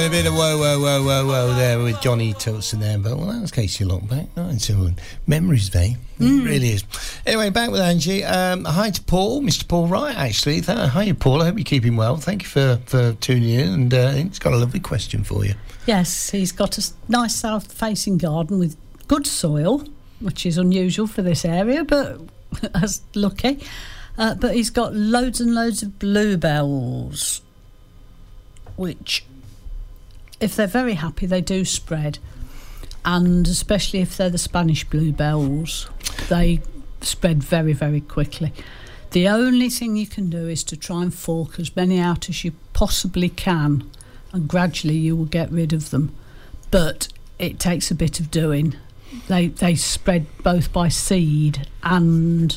with a bit of whoa there with Johnny Tilson there. But, well, that was Casey Lockback. Nice memories, Bay. It really is. Anyway, back with Angie. Hi to Paul, Mr. Paul Wright, actually. Hi, Paul. I hope you're keeping well. Thank you for tuning in. And he's got a lovely question for you. Yes, he's got a nice south-facing garden with good soil, which is unusual for this area, but that's lucky. But he's got loads and loads of bluebells, which, if they're very happy, they do spread. And especially if they're the Spanish bluebells, they spread very, very quickly. The only thing you can do is to try and fork as many out as you possibly can, and gradually you will get rid of them. But it takes a bit of doing. They spread both by seed and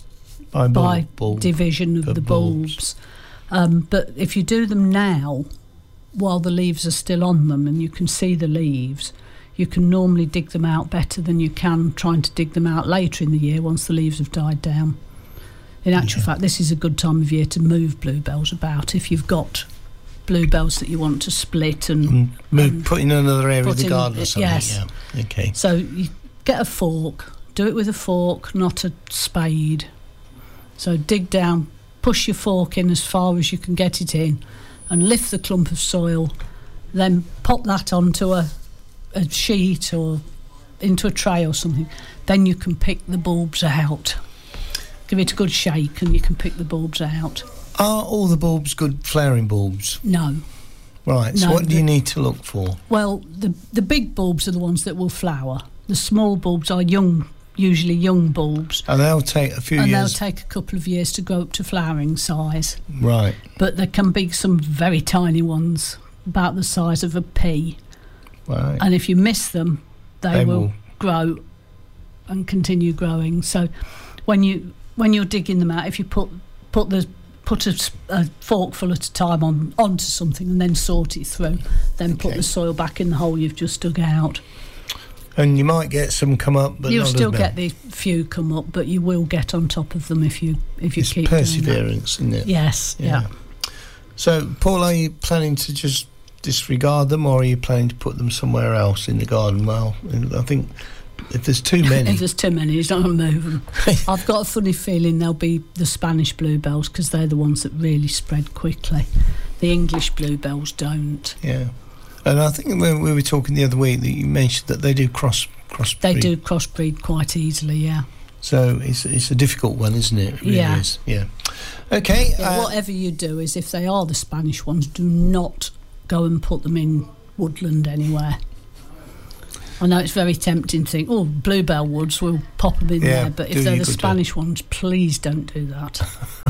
by division of the bulbs. But if you do them now, while the leaves are still on them and you can see the leaves, you can normally dig them out better than you can trying to dig them out later in the year once the leaves have died down. In actual fact, this is a good time of year to move bluebells about if you've got bluebells that you want to split and put in another area of the garden or something. Yes. Yeah. Okay. So you get a fork, do it with a fork, not a spade. So dig down, push your fork in as far as you can get it in, and lift the clump of soil, then pop that onto a sheet or into a tray or something. Then you can pick the bulbs out. Give it a good shake and you can pick the bulbs out. Are all the bulbs good flowering bulbs? No. Right, so what do you need to look for? Well, the big bulbs are the ones that will flower. The small bulbs are usually young bulbs. And they'll take a few years? And they'll take a couple of years to grow up to flowering size. Right. But there can be some very tiny ones, about the size of a pea. Right. And if you miss them, they will grow and continue growing. So when you're digging them out, if you put a forkful at a time onto something and then sort it through, then put the soil back in the hole you've just dug out. And you might get some come up, but you'll still get the few come up, but you will get on top of them if you keep perseverance, doing that. Isn't it? Yes, yeah. So, Paul, are you planning to just disregard them, or are you planning to put them somewhere else in the garden? Well, I think if there's too many... if there's too many, he's not going to move them. I've got a funny feeling they'll be the Spanish bluebells, because they're the ones that really spread quickly. The English bluebells don't. Yeah. And I think when we were talking the other week that you mentioned that they do crossbreed. They do crossbreed quite easily, yeah. So it's a difficult one, isn't it? It really is. Yeah. Okay. Whatever you do is, if they are the Spanish ones, do not go and put them in woodland anywhere. I know it's very tempting to think, bluebell woods, we'll pop them in there. But if they're the Spanish ones, please don't do that.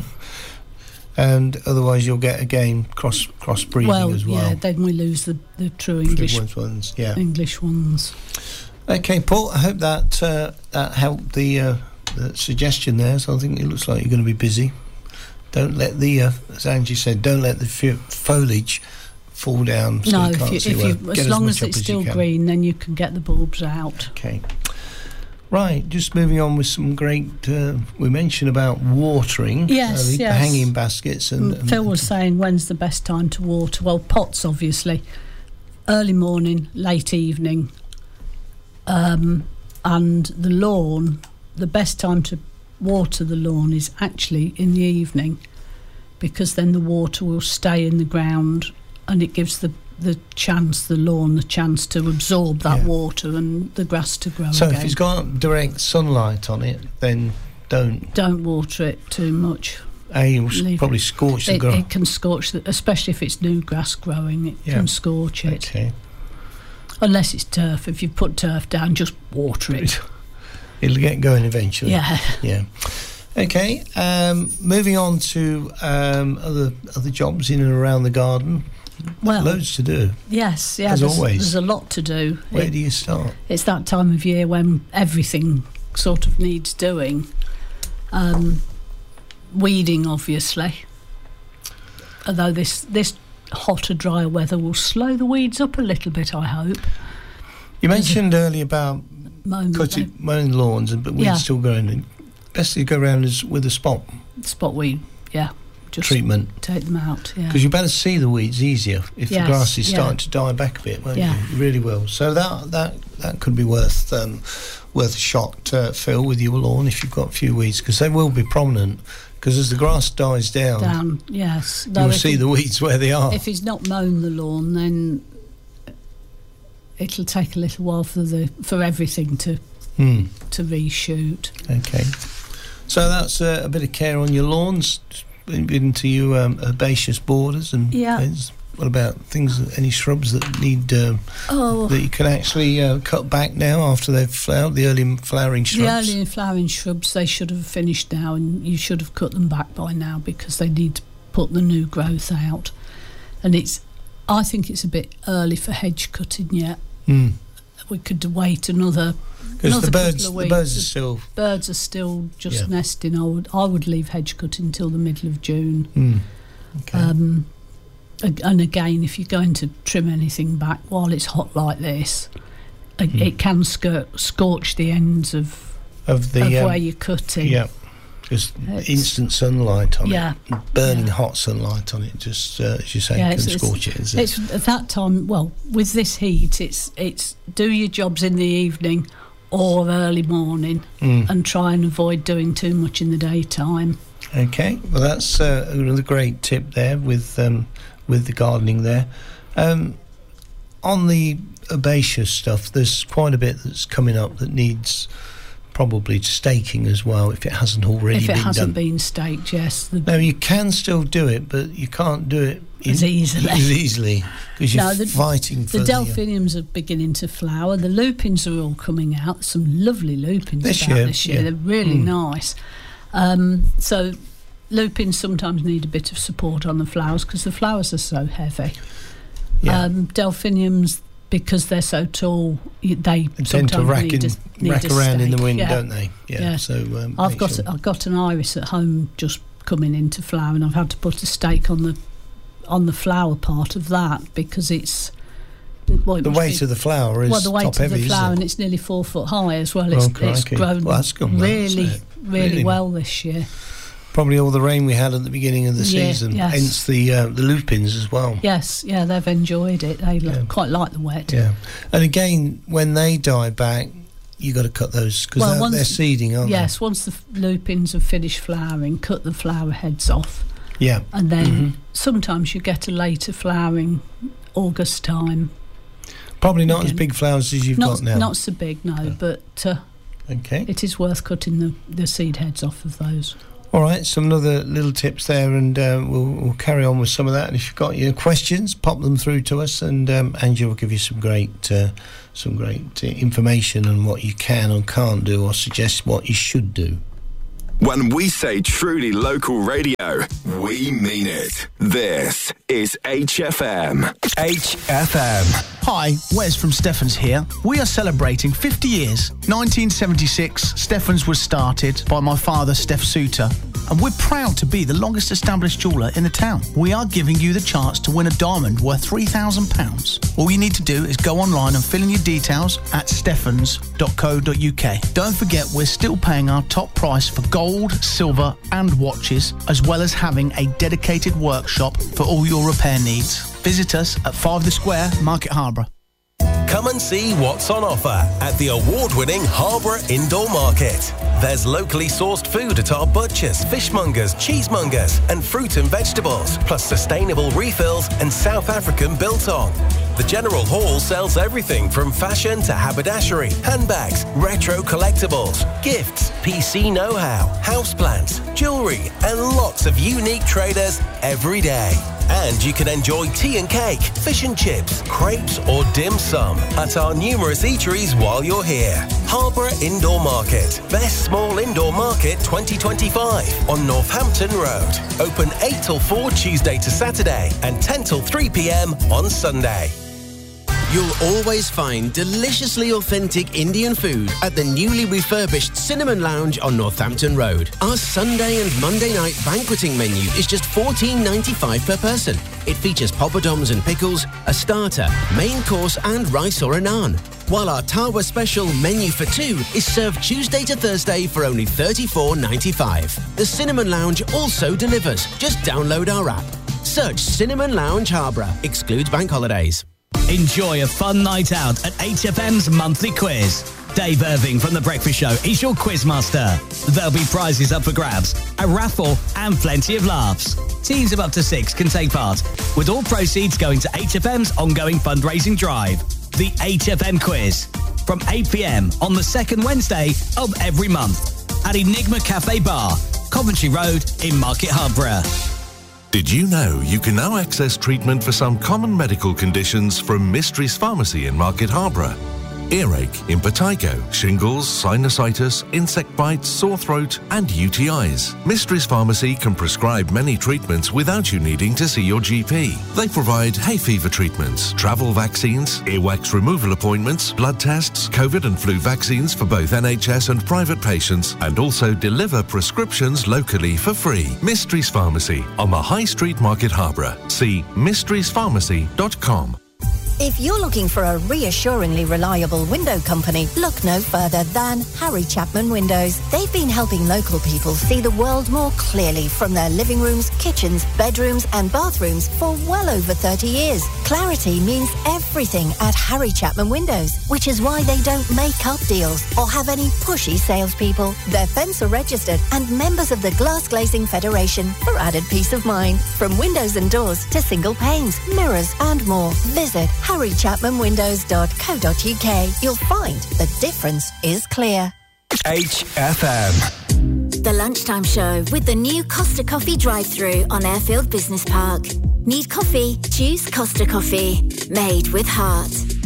And otherwise you'll get, again, crossbreeding as well. Yeah, then we lose the true English ones. Yeah. English ones. Okay, Paul, I hope that helped the suggestion there. So I think it looks like you're going to be busy. Don't let as Angie said, don't let the foliage fall down. So you can't see as long as it's still green, then you can get the bulbs out. Okay. Right, just moving on with some great... we mentioned about watering. Yes. The hanging baskets. And Phil was saying, when's the best time to water? Well, pots, obviously. Early morning, late evening. And the lawn, the best time to water the lawn is actually in the evening, because then the water will stay in the ground and it gives the lawn the chance to absorb that water and the grass to grow so again. If it's got direct sunlight on it, then don't water it too much. You'll probably scorch the grass. It can scorch, especially if it's new grass growing, it can scorch it. Okay. Unless it's turf. If you put turf down, just water it. It'll get going eventually. Yeah. Okay, moving on to other jobs in and around the garden. Well, loads to do. Yes, as always. There's a lot to do. Where do you start? It's that time of year when everything sort of needs doing. Weeding, obviously. Although this hotter, drier weather will slow the weeds up a little bit, I hope. You mentioned earlier about mowing lawns, but weeds still growing. Best to go around with a spot. Spot weed, yeah. just treatment. Take them out, yeah. Because you better see the weeds easier if the grass is starting to die back a bit, won't you? You really will. So that could be worth a shot, Phil, with your lawn if you've got a few weeds, because they will be prominent. Because as the grass dies down, yes, you'll see the weeds where they are. If he's not mown the lawn, then it'll take a little while for everything to reshoot. Okay. So that's a bit of care on your lawns, into your herbaceous borders and things. What about any shrubs that need that you can actually cut back now after they've flowered, the early flowering shrubs? The early flowering shrubs, they should have finished now, and you should have cut them back by now because they need to put the new growth out. And I think it's a bit early for hedge cutting yet. We could wait another because the birds are still just nesting. I would leave hedge cutting until the middle of June. Okay. And again, if you're going to trim anything back while it's hot like this, it can scorch the ends of where you're cutting. Yeah, just instant sunlight on it, burning hot sunlight on it. Just as you say, can scorch it. It's at that time. Well, with this heat, it's do your jobs in the evening or early morning, and try and avoid doing too much in the daytime. Okay, well that's another great tip there with the gardening there. On the herbaceous stuff, there's quite a bit that's coming up that needs probably staking as well, if it hasn't already been done. If it hasn't been staked, yes. No, you can still do it, but you can't do it as easily because you're fighting for the delphiniums are beginning to flower. The lupins are all coming out. Some lovely lupins this year. They're really nice. So lupins sometimes need a bit of support on the flowers because the flowers are so heavy. Delphiniums, because they're so tall, they tend to rack around in the wind, don't they? So I've got an iris at home just coming into flower, and I've had to put a stake on the flower part of that because it's the weight of the flower is the weight top heavy, of the flower, and it's nearly 4 foot high as well. It's grown really well this year. Probably all the rain we had at the beginning of the season, hence the lupins as well. Yes, they've enjoyed it. They quite like the wet. Yeah, and again, when they die back, you got to cut those because they're seeding, aren't they? Yes, once the lupins have finished flowering, cut the flower heads off. Yeah, and then sometimes you get a later flowering, August time. Probably not as big flowers as you've got now. Not so big, but it is worth cutting the seed heads off of those. All right, some other little tips there, and we'll carry on with some of that. And if you've got your questions, pop them through to us, and Angie will give you some great information on what you can or can't do, or suggest what you should do. When we say truly local radio, we mean it. This is HFM. HFM. Hi, Wes from Steffens here. We are celebrating 50 years. 1976, Steffens was started by my father, Steph Suter, and we're proud to be the longest established jeweller in the town. We are giving you the chance to win a diamond worth £3,000. All you need to do is go online and fill in your details at steffens.co.uk. Don't forget, we're still paying our top price for gold, silver and watches, as well as having a dedicated workshop for all your repair needs. Visit us at 5 The Square, Market Harborough. Come and see what's on offer at the award-winning Harborough Indoor Market. There's locally sourced food at our butchers, fishmongers, cheesemongers and fruit and vegetables, plus sustainable refills and South African biltong. The General Hall sells everything from fashion to haberdashery, handbags, retro collectibles, gifts, PC know-how, houseplants, jewellery and lots of unique traders every day. And you can enjoy tea and cake, fish and chips, crepes or dim sum at our numerous eateries while you're here. Harborough Indoor Market, Best Small Indoor Market 2025 on Northampton Road. Open 8 till 4 Tuesday to Saturday and 10 till 3 p.m. on Sunday. You'll always find deliciously authentic Indian food at the newly refurbished Cinnamon Lounge on Northampton Road. Our Sunday and Monday night banqueting menu is just $14.95 per person. It features poppadoms and pickles, a starter, main course and rice or a naan. while our Tarboro Special menu for two is served Tuesday to Thursday for only $34.95. The Cinnamon Lounge also delivers. Just download our app. Search Cinnamon Lounge Harborough. Excludes bank holidays. Enjoy a fun night out at HFM's monthly quiz. Dave Irving from The Breakfast Show is your quizmaster. There'll be prizes up for grabs, a raffle and plenty of laughs. Teams of up to 6 can take part, with all proceeds going to HFM's ongoing fundraising drive. The HFM Quiz, from 8 p.m. on the second Wednesday of every month at Enigma Cafe Bar, Coventry Road in Market Harborough. Did you know you can now access treatment for some common medical conditions from Mysteries Pharmacy in Market Harborough? Earache, impetigo, shingles, sinusitis, insect bites, sore throat and UTIs. Mysteries Pharmacy can prescribe many treatments without you needing to see your GP. They provide hay fever treatments, travel vaccines, earwax removal appointments, blood tests, COVID and flu vaccines for both NHS and private patients, and also deliver prescriptions locally for free. Mysteries Pharmacy on the High Street, Market Harborough. See mysteriespharmacy.com. If you're looking for a reassuringly reliable window company, look no further than Harry Chapman Windows. They've been helping local people see the world more clearly from their living rooms, kitchens, bedrooms and bathrooms for well over 30 years. Clarity means everything at Harry Chapman Windows, which is why they don't make up deals or have any pushy salespeople. They're Fencer registered and members of the Glass Glazing Federation for added peace of mind. From windows and doors to single panes, mirrors and more. Visit harrychapmanwindows.co.uk. You'll find the difference is clear. HFM. The Lunchtime Show with the new Costa Coffee drive-thru on Airfield Business Park. Need coffee? Choose Costa Coffee. Made with heart.